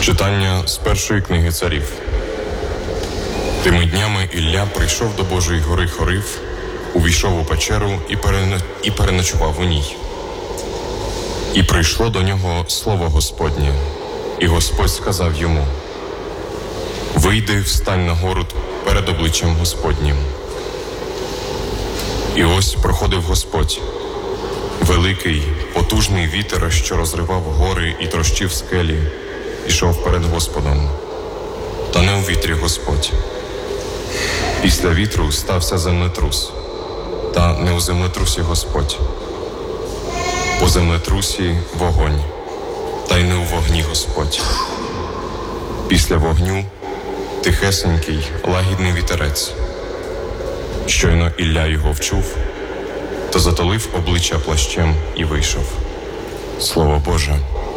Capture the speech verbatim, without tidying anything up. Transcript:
Читання з першої книги царів. Тими днями Ілля прийшов до Божої гори Хорив, увійшов у печеру і, перен... і переночував у ній. І прийшло до нього слово Господнє, і Господь сказав йому: «Вийди, встань на гору перед обличчям Господнім». І ось проходив Господь, великий, потужний вітер, що розривав гори і трощив скелі, ішов перед Господом, та не у вітрі Господь. Після вітру стався землетрус, та не у землетрусі Господь. По землетрусі вогонь, та й не у вогні Господь. Після вогню тихесенький, лагідний вітерець. Щойно Ілля його вчув, то затулив обличчя плащем і вийшов. Слово Боже.